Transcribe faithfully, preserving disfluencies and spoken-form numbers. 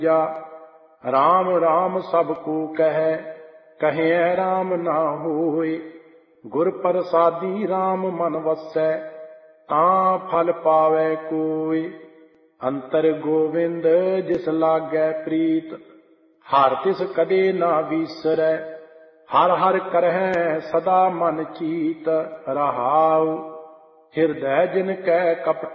जा राम राम सब को कहे, कहे राम ना होए। गुर प्रसादी राम मन वसै, तां फल पावै कोय। अंतर गोविंद जिस लागै प्रीत, हर तिस कदे ना विसरै। हर हर करहै सदा मन चीत, रहाउ हिरदै जिन कै कपट